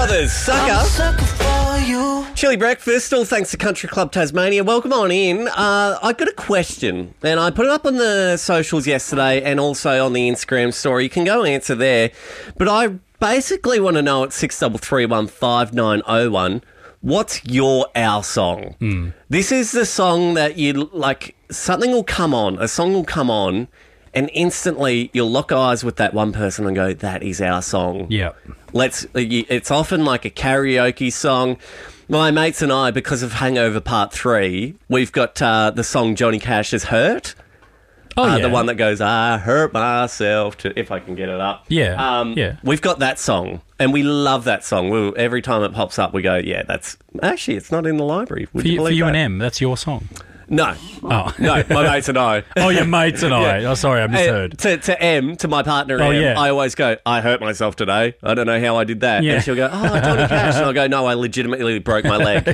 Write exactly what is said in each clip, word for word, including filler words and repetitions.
Brothers, Sucker. Sucker for you. Chili Breakfast, all thanks to Country Club Tasmania. Welcome on in. Uh, I got a question, and I put it up on the socials yesterday and also on the Instagram story. You can go and answer there. But I basically want to know at six three three one five nine oh one, what's your our song? Mm. This is the song that you, like, something will come on, a song will come on, and instantly you'll lock eyes with that one person and go, that is our song. Yeah. Let's. It's often like a karaoke song. My mates and I, because of Hangover Part three, we've got uh, the song Johnny Cash's Hurt. Oh, uh, yeah. The one that goes, I hurt myself, to, if I can get it up. Yeah, um, yeah. We've got that song, and we love that song. We, every time it pops up, we go, yeah, that's... Actually, it's not in the library. Would For you you, for believe you that? and M, that's your song. No. Oh. No, my mates and I. Oh, your mates and I. Yeah. Oh, sorry, I misheard. Uh, to, to M, to my partner Oh, M, yeah. I always go, I hurt myself today. I don't know how I did that. Yeah. And she'll go, oh, Johnny Cash. And I'll go, no, I legitimately broke my leg.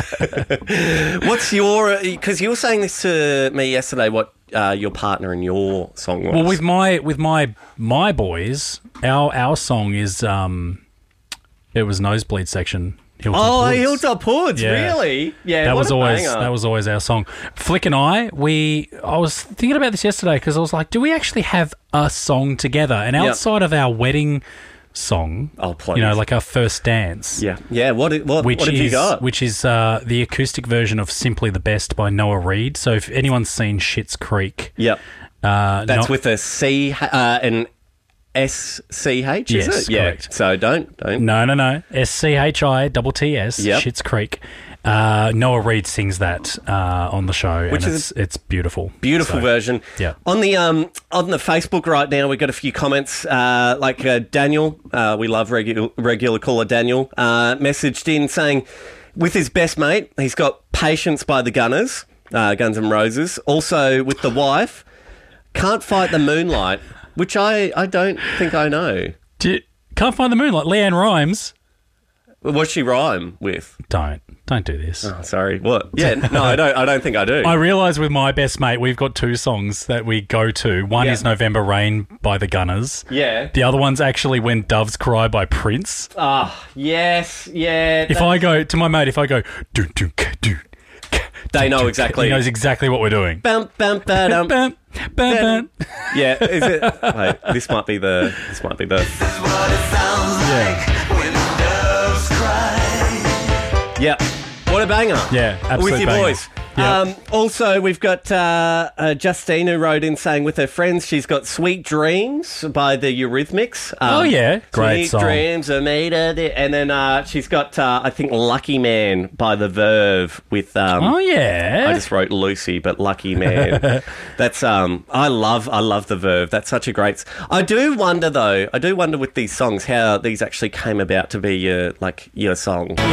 What's your... Because you were saying this to me yesterday, what uh, your partner and your song was. Well, with my with my my boys, our our song is um, it was Nosebleed Section. Hilltop Oh, Hoods. Hilltop Hoods, Yeah. really? Yeah, That what was a always banger. that was always our song. Flick and I, we I was thinking about this yesterday because I was like, do we actually have a song together? And Yep. outside of our wedding song, Oh, please. you know, like our first dance, Yeah, yeah. What what, which what have is you got? which is uh, the acoustic version of "Simply the Best" by Noah Reid. So if anyone's seen Schitt's Creek, Yep. uh, That's not- with a C uh, and S C H, is Yes, it? Yeah. correct. So don't don't. No, no, no. S C H I T T S, Yep. Schitt's Creek. Uh, Noah Reid sings that uh, on the show, Which and is it's, it's beautiful. Beautiful So, version. yeah. On the um on the Facebook right now, we've got a few comments. Uh, like uh, Daniel, uh, we love regular regular caller Daniel, uh, messaged in saying, with his best mate, he's got Patience by the Gunners, uh, Guns N' Roses. Also with the wife, Can't Fight the Moonlight, which I, I don't think I know. Do you- Can't Find the Moonlight. Leanne Rhymes. What's she rhyme with? Don't. Don't do this. Oh, sorry. What? Yeah. No, I don't. I don't think I do. I realise with my best mate, we've got two songs that we go to. One Yeah. is November Rain by the Gunners. Yeah. The other one's actually When Doves Cry by Prince. Ah, yes. Yeah. If I go to my mate, if I go, do, do, ka, do, ka, They do, know do, ka," exactly. He knows exactly what we're doing. Bum, bum, ba-dum. Bam, bam, bam. Yeah, is it? Wait, this might be the. This might be the. Yeah. Yeah. What a banger. Yeah, absolute With your banger. boys. Yeah. Um, also, we've got uh, uh, Justine who wrote in saying with her friends she's got Sweet Dreams by the Eurythmics. Um, Oh, yeah. Great Sweet song. Dreams are made of the... And then uh, she's got, uh, I think, Lucky Man by The Verve with... Um, Oh, yeah. I just wrote Lucy, but Lucky Man. That's um, I love, I love The Verve. That's such a great. s- I do wonder though. I do wonder with these songs how these actually came about to be your like your song. Great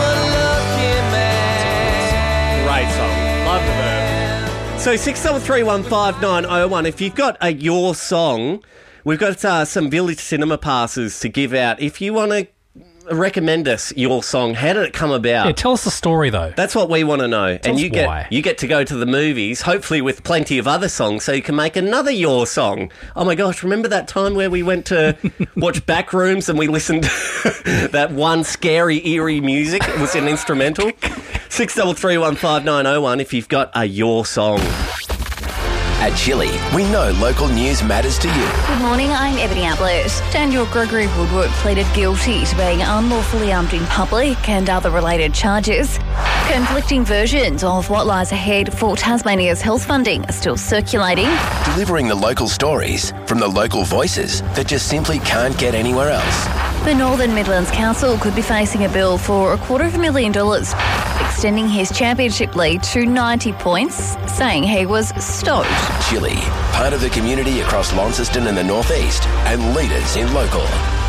song. Love The Verve. So six double three one five nine zero one. If you've got a your song, we've got uh, some Village Cinema passes to give out. If you want to recommend us your song, how did it come about? Yeah, tell us the story, though. That's what we want to know. Tell and us you get why. you get to go to the movies, hopefully with plenty of other songs, so you can make another your song. Oh my gosh, remember that time where we went to watch Backrooms and we listened to that one scary, eerie music? It was an instrumental. six double three one five nine zero one if you've got a your song. At Chili, we know local news matters to you. Good morning, I'm Ebony Ablett. Daniel Gregory Woodward pleaded guilty to being unlawfully armed in public and other related charges. Conflicting versions of what lies ahead for Tasmania's health funding are still circulating. Delivering the local stories from the local voices that just simply can't get anywhere else. The Northern Midlands Council could be facing a bill for a quarter of a million dollars, extending his championship lead to ninety points, saying he was stoked. Chili, part of the community across Launceston and the Northeast, and leaders in local.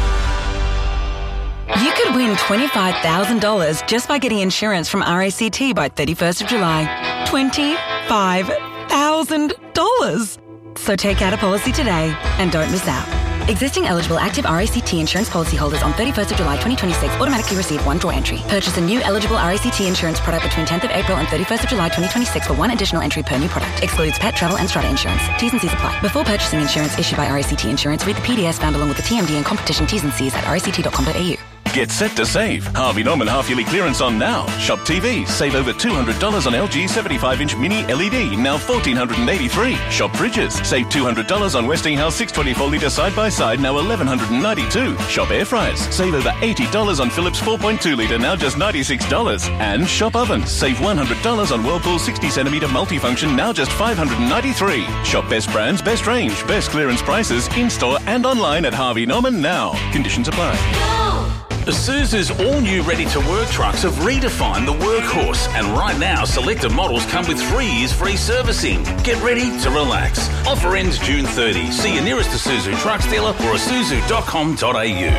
You could win twenty-five thousand dollars just by getting insurance from R A C T by thirty-first of July. twenty-five thousand dollars. So take out a policy today and don't miss out. Existing eligible active R A C T insurance policyholders on thirty-first of July twenty twenty-six automatically receive one draw entry. Purchase a new eligible R A C T insurance product between tenth of April and thirty-first of July twenty twenty-six for one additional entry per new product. Excludes pet, travel and strata insurance. T's and C's apply. Before purchasing insurance issued by R A C T Insurance, read the P D S found along with the T M D and competition T's and C's at r a c t dot com dot a u. Get set to save. Harvey Norman half-yearly clearance on now. Shop T V. Save over two hundred dollars on L G seventy-five inch mini L E D, now one thousand four hundred eighty-three dollars. Shop fridges. Save two hundred dollars on Westinghouse six twenty-four litre side-by-side, now one thousand one hundred ninety-two dollars. Shop air fryers. Save over eighty dollars on Philips four point two litre, now just ninety-six dollars. And shop ovens. Save one hundred dollars on Whirlpool sixty centimetre multifunction, now just five hundred ninety-three dollars. Shop best brands, best range, best clearance prices in-store and online at Harvey Norman now. Conditions apply. Isuzu's all-new ready-to-work trucks have redefined the workhorse, and right now selected models come with three years free servicing. Get ready to relax. Offer ends June thirtieth. See your nearest Isuzu trucks dealer or isuzu dot com dot a u.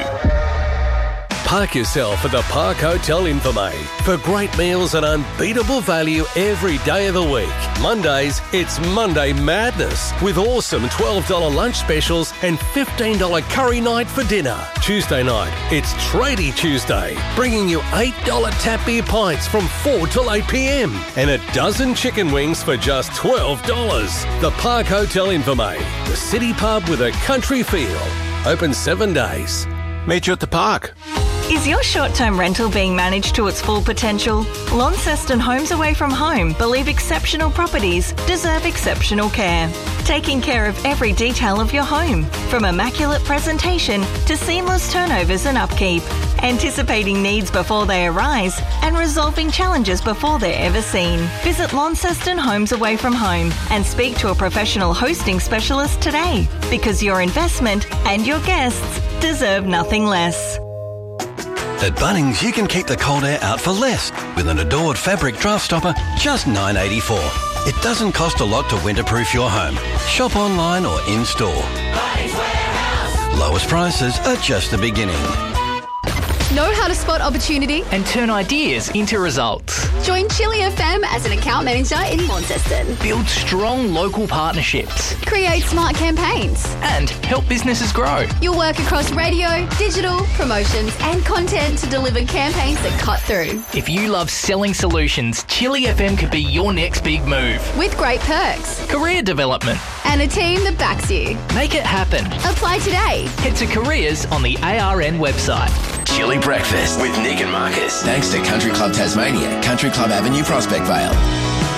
Park yourself at the Park Hotel Infirmary for great meals and unbeatable value every day of the week. Mondays, it's Monday Madness with awesome twelve dollars lunch specials and fifteen dollars curry night for dinner. Tuesday night, it's Tradie Tuesday, bringing you eight dollars tap beer pints from four till eight p.m. and a dozen chicken wings for just twelve dollars. The Park Hotel Infirmary, the city pub with a country feel. Open seven days. Meet you at the park. Is your short-term rental being managed to its full potential? Launceston Homes Away From Home believe exceptional properties deserve exceptional care. Taking care of every detail of your home, from immaculate presentation to seamless turnovers and upkeep. Anticipating needs before they arise and resolving challenges before they're ever seen. Visit Launceston Homes Away From Home and speak to a professional hosting specialist today, because your investment and your guests deserve nothing less. At Bunnings, you can keep the cold air out for less with an Adored fabric draft stopper, just nine dollars eighty-four. It doesn't cost a lot to winterproof your home. Shop online or in-store. Bunnings Warehouse. Lowest prices are just the beginning. Know how to spot opportunity and turn ideas into results. Join Chili F M as an account manager in Launceston. Build strong local partnerships. Create smart campaigns. And help businesses grow. You'll work across radio, digital, promotions and content to deliver campaigns that cut through. If you love selling solutions, Chili F M could be your next big move. With great perks. Career development. And a team that backs you. Make it happen. Apply today. Head to careers on the A R N website. Chili Breakfast with Nick and Marcus. Thanks to Country Club Tasmania, Country Club Avenue, Prospect Vale.